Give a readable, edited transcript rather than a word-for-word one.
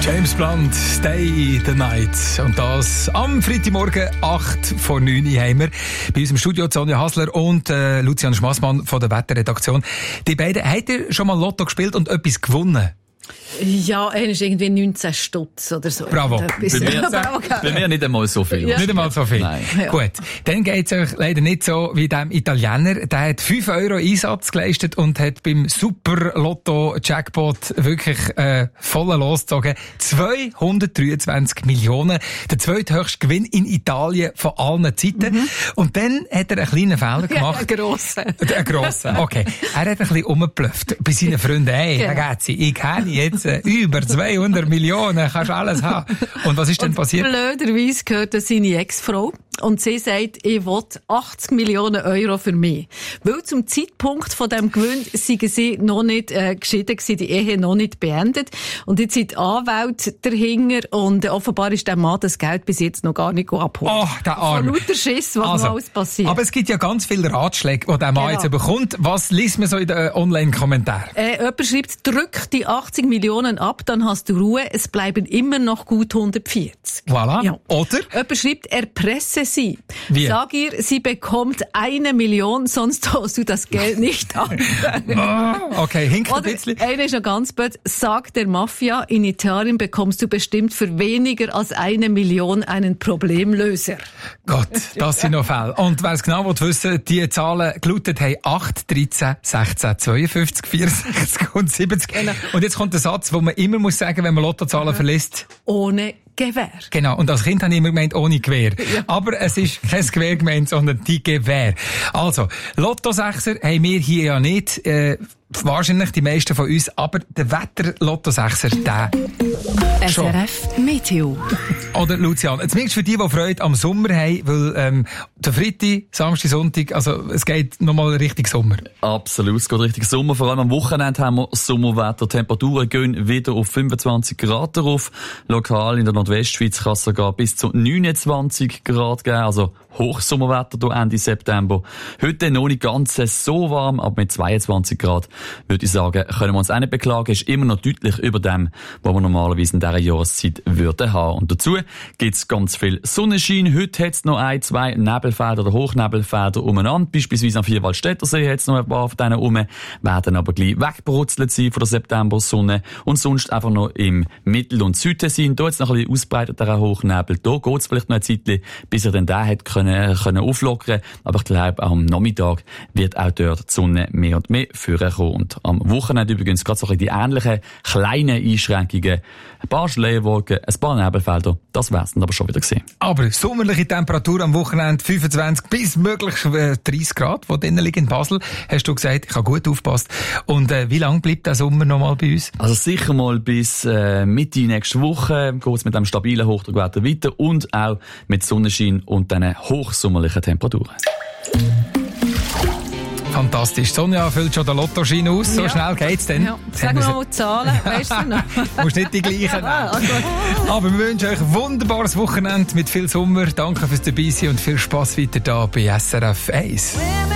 James Blunt, Stay the Night. Und das am Freitagmorgen, 8:09 haben wir bei uns im Studio Sonja Hasler und Lucian Schmassmann von der Wetterredaktion. Die beiden, habt ihr schon mal Lotto gespielt und etwas gewonnen? Ja, er ist irgendwie 19 Stutz oder so. Bravo. Bei mir nicht einmal so viel. Ja. Nicht einmal so viel. Nein. Ja. Gut. Dann geht's euch leider nicht so wie dem Italiener. Der hat 5 € Einsatz geleistet und hat beim Super-Lotto-Jackpot wirklich voll losgezogen. 223 Millionen. Der zweithöchste Gewinn in Italien von allen Zeiten. Mhm. Und dann hat er einen kleinen Fehler gemacht. Ja, einen grossen. Einen grossen, okay. Er hat ein bisschen rumgeblufft bei seinen Freunden. Hey, genau. Ragazzi, ich habe jetzt über 200 Millionen, kannst alles haben. Und was ist denn passiert? Blöderweise gehört das seine Ex-Frau. Und sie sagt, ich will 80 Millionen € für mich. Weil zum Zeitpunkt von dem Gewinn seien sie noch nicht geschieden gewesen, die Ehe noch nicht beendet. Und jetzt sind die Anwälte dahinter und offenbar ist der Mann das Geld bis jetzt noch gar nicht abgeholt. Oh, der Arme. Von lauter Schiss, was noch alles passiert. Aber es gibt ja ganz viele Ratschläge, die der Mann jetzt bekommt. Was liest man so in den Online-Kommentaren? Jemand schreibt, drück die 80 Millionen ab, dann hast du Ruhe, es bleiben immer noch gut 140. Voilà. Ja. Oder? Jemand schreibt, erpresse sie. Wie? Sag ihr, sie bekommt 1 Million, sonst tust du das Geld nicht an. Okay, hinkt ein Oder bisschen. einer ist noch ganz blöd. Sag der Mafia, in Italien bekommst du bestimmt für weniger als 1 Million einen Problemlöser. Gott, das sind noch Fälle. Und wer es genau wissen, die Zahlen gelautet haben 8, 13, 16, 52, 64 und 70. Genau. Und jetzt kommt der Satz, den man immer muss sagen, wenn man Lottozahlen verliest. Ohne Gewehr. Genau. Und als Kind habe ich immer gemeint, ohne Gewehr. Ja. Aber es ist kein Gewehr gemeint, sondern die Gewehr. Also, Lotto-Sechser haben wir hier ja nicht. Wahrscheinlich die meisten von uns. Aber der Wetter-Lotto-Sechser, der schon. SRF Meteo. Oder Lucian, zumindest für die Freude am Sommer haben, weil der Freitag, Samstag, Sonntag, also es geht nochmal Richtung Sommer. Absolut, es geht Richtung Sommer. Vor allem am Wochenende haben wir Sommerwetter. Temperaturen gehen wieder auf 25 Grad darauf. Lokal in der Nordwestschweiz kann es sogar bis zu 29 Grad geben. Also Hochsommerwetter hier Ende September. Heute noch nicht ganz so warm, aber mit 22 Grad, würde ich sagen, können wir uns auch nicht beklagen. Ist immer noch deutlich über dem, was wir normalerweise in dieser Jahreszeit würden haben. Und dazu gibt es ganz viel Sonnenschein. Heute hat es noch 1, 2 Nebelfelder oder Hochnebelfelder umeinander. Beispielsweise am Vierwaldstättersee hat es noch ein paar von denen rum. Werden aber gleich weggebrutzelt sein von der September-Sonne. Und sonst einfach noch im Mittel- und Südtessin. Da jetzt noch ein bisschen ausbreiteter Hochnebel. Da geht es vielleicht noch ein Zeitchen, bis er dann da hat können auflockern. Aber ich glaube, auch am Nachmittag wird auch dort die Sonne mehr und mehr vorkommen. Und am Wochenende übrigens gerade so ein bisschen die ähnlichen kleinen Einschränkungen. Ein paar Schleierwolken, ein paar Nebelfelder. Das wär's dann aber schon wieder gesehen. Aber sommerliche Temperatur am Wochenende 25 bis möglich 30 Grad, die drinnen liegen in Basel. Hast du gesagt, ich habe gut aufgepasst. Und wie lange bleibt der Sommer noch mal bei uns? Also sicher mal bis Mitte nächste Woche geht es mit einem stabilen Hochdruckwetter weiter und auch mit Sonnenschein und diesen hochsommerlichen Temperaturen. Fantastisch. Sonja füllt schon den Lottoschein aus. So schnell geht's denn. Ja. Sag mal die Zahlen. Weißt du noch? Du musst nicht die gleichen nehmen. Aber wir wünschen euch ein wunderbares Wochenende mit viel Sommer. Danke fürs Dabeisein und viel Spass weiter da bei SRF 1.